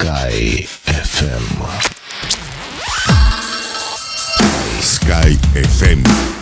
Sky FM. Sky FM.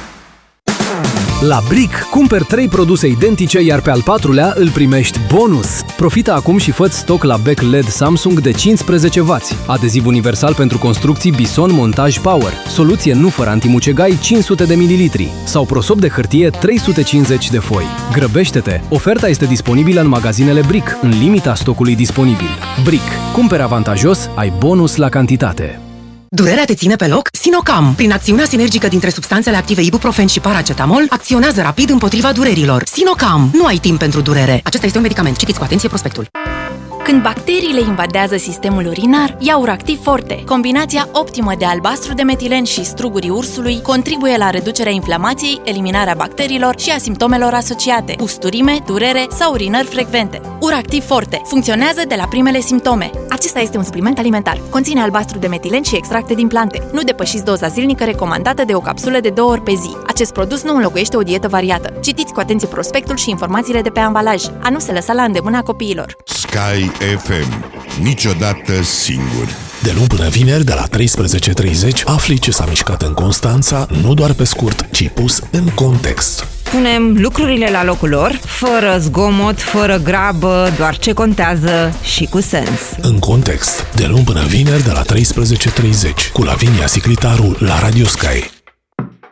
La Brick, cumperi 3 produse identice, iar pe al 4-lea îl primești bonus. Profită acum și fă-ți stoc la bec LED Samsung de 15W, adeziv universal pentru construcții Bison Montaj Power, soluție nu fără antimucegai 500 de ml sau prosop de hârtie 350 de foi. Grăbește-te! Oferta este disponibilă în magazinele Brick, în limita stocului disponibil. Brick. Cumperi avantajos, ai bonus la cantitate. Durerea te ține pe loc? Sinocam, prin acțiunea sinergică dintre substanțele active ibuprofen și paracetamol, acționează rapid împotriva durerilor. Sinocam, nu ai timp pentru durere. Acesta este un medicament. Citiți cu atenție prospectul. Când bacteriile invadează sistemul urinar, ia Uractiv Forte. Combinația optimă de albastru de metilen și strugurii ursului contribuie la reducerea inflamației, eliminarea bacteriilor și a simptomelor asociate, usturime, durere sau urinări frecvente. Uractiv Forte funcționează de la primele simptome. Acesta este un supliment alimentar. Conține albastru de metilen și extracte din plante. Nu depășiți doza zilnică recomandată de o capsulă de 2 ori pe zi. Acest produs nu înlocuiește o dietă variată. Citiți cu atenție prospectul și informațiile de pe ambalaj. A nu se lăsa la îndemâna copiilor. Sky FM. Niciodată singur. De luni până vineri, de la 13:30, afli ce s-a mișcat în Constanța, nu doar pe scurt, ci pus în context. Punem lucrurile la locul lor, fără zgomot, fără grabă, doar ce contează și cu sens. În context. De luni până vineri, de la 13:30, cu Lavinia Siclitaru la Radio Sky.